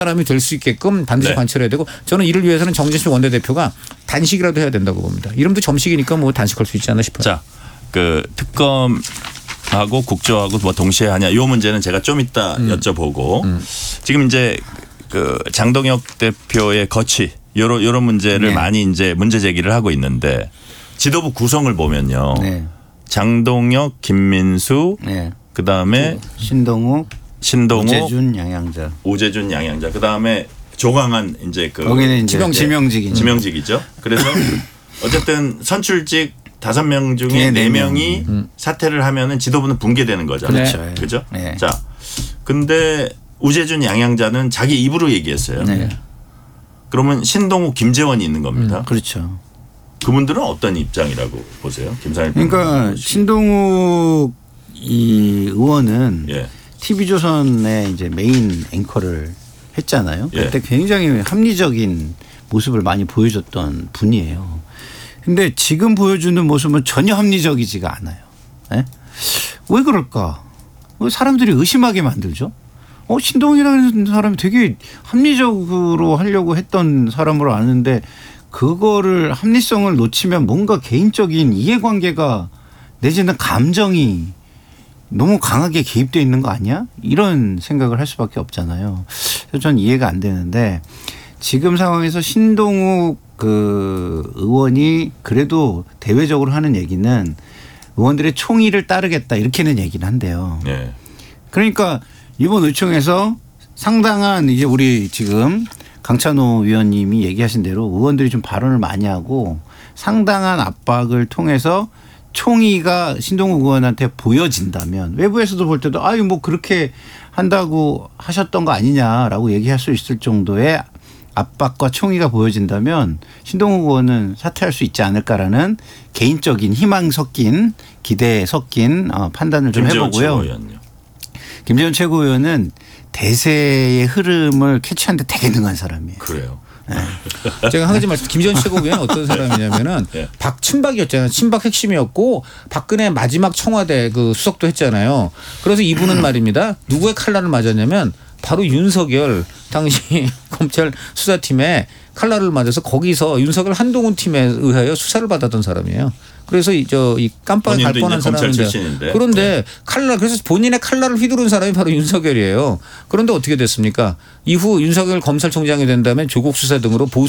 사람이 될 수 있게끔 반드시 네. 관철해야 되고 저는 이를 위해서는 정진실 원내대표가 단식이라도 해야 된다고 봅니다. 이름도 점식이니까 뭐 단식할 수 있지 않나 싶어요. 자, 그 특검하고 국조하고 뭐 동시에 하냐 이 문제는 제가 좀 이따 여쭤보고 지금 이제 그 장동혁 대표의 거취 요런 문제를 네. 많이 이제 문제 제기를 하고 있는데 지도부 구성을 보면요. 네. 장동혁, 김민수, 네. 그다음에 신동욱, 신동욱, 우재준, 양양자, 그다음에 조강한 이제 그 거기는 이제 지명직이죠. 지명직이죠. 그래서 어쨌든 선출직 5명 중에 네 4명이 사퇴를 하면은 지도부는 붕괴되는 거잖아요. 그렇죠. 그죠? 네. 자, 근데 우재준 양양자는 자기 입으로 얘기했어요. 네. 그러면 신동욱, 김재원이 있는 겁니다. 그렇죠. 그분들은 어떤 입장이라고 보세요? 김상일 그러니까 신동욱 이 의원은 예. TV조선의 이제 메인 앵커를 했잖아요. 예. 그때 굉장히 합리적인 모습을 많이 보여줬던 분이에요. 근데 지금 보여주는 모습은 전혀 합리적이지가 않아요. 네? 왜 그럴까? 왜 사람들이 의심하게 만들죠? 신동욱이라는 사람이 되게 합리적으로 하려고 했던 사람으로 아는데 그거를 합리성을 놓치면 뭔가 개인적인 이해관계가 내지는 감정이 너무 강하게 개입되어 있는 거 아니야? 이런 생각을 할 수밖에 없잖아요. 그래서 전 이해가 안 되는데 지금 상황에서 신동욱 그 의원이 그래도 대외적으로 하는 얘기는 의원들의 총의를 따르겠다 이렇게는 얘기를 한대요. 예. 그러니까 이번 의총에서 상당한 이제 우리 지금 강찬호 위원님이 얘기하신 대로 의원들이 좀 발언을 많이 하고 상당한 압박을 통해서 총의가 신동욱 의원한테 보여진다면 외부에서도 볼 때도 아유 뭐 그렇게 한다고 하셨던 거 아니냐라고 얘기할 수 있을 정도의 압박과 총의가 보여진다면 신동욱 의원은 사퇴할 수 있지 않을까라는 개인적인 희망 섞인 기대 섞인 판단을 좀 김재원 해보고요. 최고위원요. 김재원 최고위원은 대세의 흐름을 캐치하는데 되게 능한 사람이에요. 그래요. 제가 한 가지 말씀. 김재원 최고위원은 어떤 사람이냐면은 예. 박친박이었잖아요. 친박 핵심이었고 박근혜 마지막 청와대 그 수석도 했잖아요. 그래서 이분은 말입니다. 누구의 칼날을 맞았냐면 바로 윤석열 당시 검찰 수사팀에 칼날을 맞아서 거기서 윤석열 한동훈 팀에 의하여 수사를 받았던 사람이에요. 그래서 이 깜빡이 갈 본인도 뻔한 이제 검찰 사람인데 출신인데. 그런데 칼날 그래서 본인의 칼날을 휘두른 사람이 바로 윤석열이에요. 그런데 어떻게 됐습니까? 이후 윤석열 검찰총장이 된 다음에 조국 수사 등으로 보수